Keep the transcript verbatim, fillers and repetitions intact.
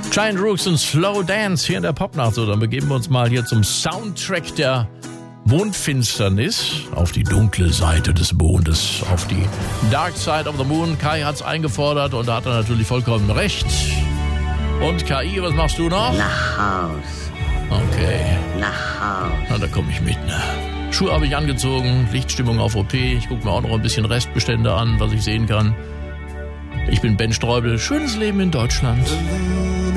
Giant Rooks und Slow Dance hier in der Popnacht. So, dann begeben wir uns mal hier zum Soundtrack der Mondfinsternis auf die dunkle Seite des Mondes, auf die Dark Side of the Moon. Kai hat's eingefordert und da hat er natürlich vollkommen recht. Und K I, was machst du noch? Nach Haus. Okay. Nach Haus. Na, da komme ich mit, ne? Schuhe habe ich angezogen, Lichtstimmung auf O P. Ich gucke mir auch noch ein bisschen Restbestände an, was ich sehen kann. Ich bin Ben Streubel. Schönes Leben in Deutschland.